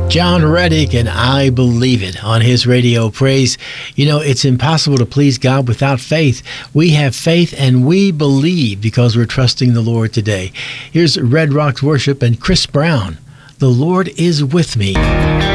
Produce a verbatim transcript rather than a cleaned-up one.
John Reddick and I Believe It on his radio praise. You know, it's impossible to please God without faith. We have faith and we believe because we're trusting the Lord today. Here's Red Rocks Worship and Chris Brown. The Lord is with me.